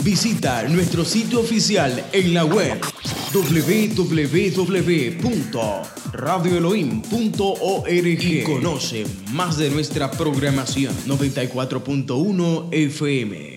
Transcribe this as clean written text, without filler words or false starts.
Visita nuestro sitio oficial en la web www.radioelohim.org y conoce más de nuestra programación. 94.1 FM.